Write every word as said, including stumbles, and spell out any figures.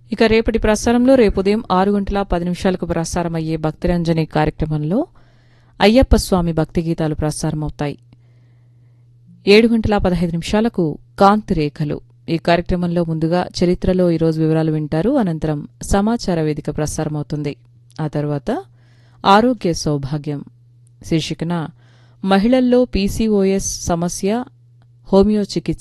ఇక రేపటి ప్రసారంలో రేపు ఉదయం ఆరు గంటల పది నిమిషాలకు ప్రసారమయ్యే భక్తిరంజని కార్యక్రమంలో అయ్యప్ప స్వామి భక్తి గీతాలు ప్రసారమవుతాయి. ఏడు గంటల పదహైదు నిమిషాలకు కాంతి రేఖలు. ఈ కార్యక్రమంలో ముందుగా చరిత్రలో ఈరోజు వివరాలు వింటారు. అనంతరం సమాచార వేదిక ప్రసారమవుతుంది. ఆ తర్వాత ఆరోగ్య సౌభాగ్యం శీర్షికన మహిళల్లో పీసీఓఎస్ సమస్య, హోమియో చికిత్స